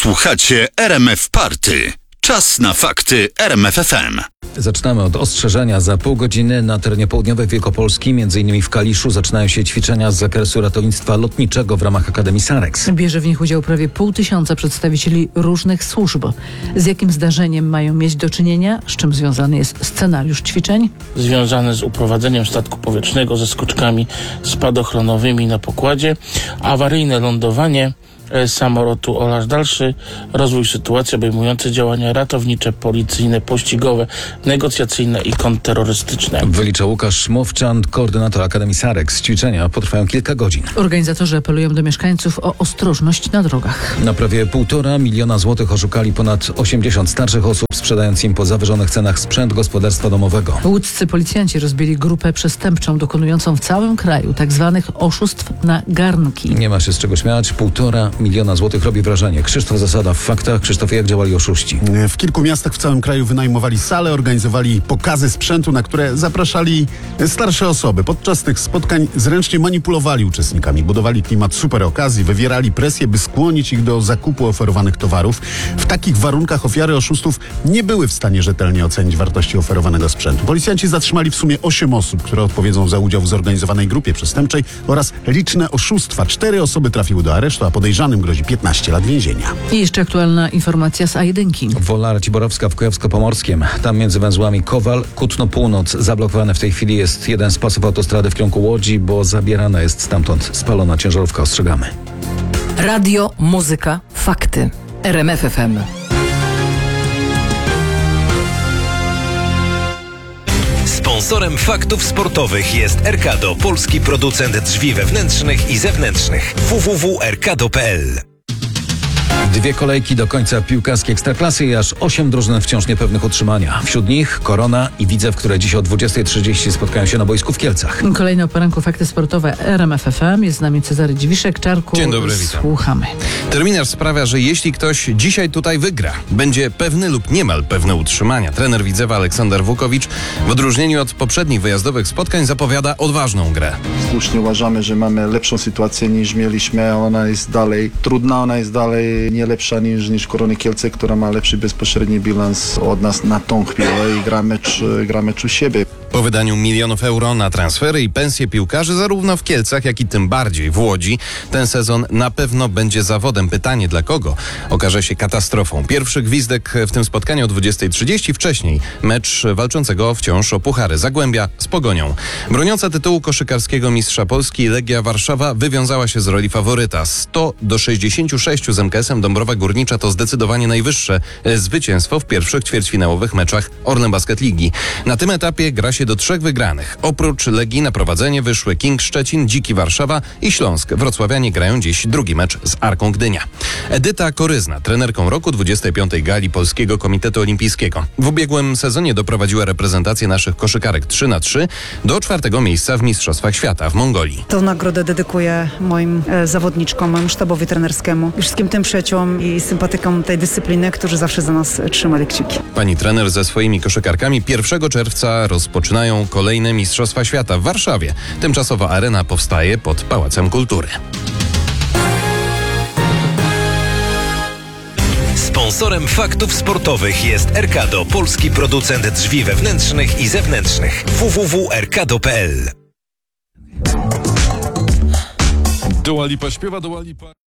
Słuchacie RMF Party. Czas na fakty RMF FM. Zaczynamy od ostrzeżenia. Za pół godziny na terenie południowej Wielkopolski, m.in. w Kaliszu, zaczynają się ćwiczenia z zakresu ratownictwa lotniczego w ramach Akademii Sarex. Bierze w nich udział prawie 500 przedstawicieli różnych służb. Z jakim zdarzeniem mają mieć do czynienia? Z czym związany jest scenariusz ćwiczeń? Związane z uprowadzeniem statku powietrznego ze skoczkami spadochronowymi na pokładzie, awaryjne lądowanie samolotu oraz dalszy rozwój sytuacji obejmujący działania ratownicze, policyjne, pościgowe, negocjacyjne i kontrterrorystyczne. Wylicza Łukasz Mowczan, koordynator Akademii Sarex. Ćwiczenia potrwają kilka godzin. Organizatorzy apelują do mieszkańców o ostrożność na drogach. Na prawie 1,5 miliona złotych oszukali ponad 80 starszych osób, sprzedając im po zawyżonych cenach sprzęt gospodarstwa domowego. Łódzcy policjanci rozbili grupę przestępczą dokonującą w całym kraju tzw. oszustw na garnki. Nie ma się z czego śmiać. 1,5 miliona złotych robi wrażenie. Krzysztof Zasada w faktach. Krzysztofie, jak działali oszuści? W kilku miastach w całym kraju wynajmowali sale, organizowali pokazy sprzętu, na które zapraszali starsze osoby. Podczas tych spotkań zręcznie manipulowali uczestnikami, budowali klimat super okazji, wywierali presję, by skłonić ich do zakupu oferowanych towarów. W takich warunkach ofiary oszustów nie były w stanie rzetelnie ocenić wartości oferowanego sprzętu. Policjanci zatrzymali w sumie 8 osób, które odpowiedzą za udział w zorganizowanej grupie przestępczej oraz liczne oszustwa. 4 osoby trafiły do aresztu, a podejrzanym grozi 15 lat więzienia. I jeszcze aktualna informacja z A1. Wola Raciborowska w Kujawsko-Pomorskiem. Tam między węzłami Kowal, Kutno Północ. Zablokowany w tej chwili jest jeden z pasów autostrady w kierunku Łodzi, bo zabierana jest stamtąd spalona ciężarówka. Ostrzegamy. Radio, muzyka, fakty. RMF FM. Sponsorem faktów sportowych jest Erkado, polski producent drzwi wewnętrznych i zewnętrznych. www.erkado.pl. 2 kolejki do końca piłkarskiej Ekstraklasy i aż 8 drużyn wciąż niepewnych utrzymania. Wśród nich Korona i Widzew, które dziś o 20:30 spotkają się na boisku w Kielcach. Kolejne o poranku fakty sportowe RMF FM. Jest z nami Cezary Dziwiszek. Czarku, Dzień dobry, witam. Słuchamy. Terminarz sprawia, że jeśli ktoś dzisiaj tutaj wygra, będzie pewny lub niemal pewne utrzymania. Trener Widzewa Aleksander Wukowicz w odróżnieniu od poprzednich wyjazdowych spotkań zapowiada odważną grę. Słusznie uważamy, że mamy lepszą sytuację niż mieliśmy. Ona jest dalej trudna, ona jest dalej nie lepsza niż Korony Kielce, która ma lepszy bezpośredni bilans od nas na tą chwilę i gra mecz u siebie. Po wydaniu milionów euro na transfery i pensje piłkarzy zarówno w Kielcach, jak i tym bardziej w Łodzi, ten sezon na pewno będzie zawodem. Pytanie dla kogo okaże się katastrofą. Pierwszy gwizdek w tym spotkaniu o 20:30. Wcześniej mecz walczącego wciąż o puchary Zagłębia z Pogonią. Broniąca tytułu koszykarskiego mistrza Polski Legia Warszawa wywiązała się z roli faworyta. 100-66 z MKS-em Dąbrowa Górnicza to zdecydowanie najwyższe zwycięstwo w pierwszych ćwierćfinałowych meczach Orlen Basket Ligi. Na tym etapie gra się do 3 wygranych. Oprócz Legii na prowadzenie wyszły King Szczecin, Dziki Warszawa i Śląsk. Wrocławianie grają dziś drugi mecz z Arką Gdynia. Edyta Koryzna, trenerką roku 25. gali Polskiego Komitetu Olimpijskiego. W ubiegłym sezonie doprowadziła reprezentację naszych koszykarek 3x3 do 4. miejsca w Mistrzostwach Świata w Mongolii. Tą nagrodę dedykuję moim zawodniczkom, mojemu sztabowi trenerskiemu i wszystkim tym przyjaciołom i sympatykom tej dyscypliny, którzy zawsze za nas trzymali kciuki. Pani trener ze swoimi koszykarkami 1 czerwca rozpoczynają kolejne Mistrzostwa Świata w Warszawie. Tymczasowa arena powstaje pod Pałacem Kultury. Sponsorem faktów sportowych jest Erkado, polski producent drzwi wewnętrznych i zewnętrznych. www.erkado.pl. Dua Lipa śpiewa, Dua Lipa...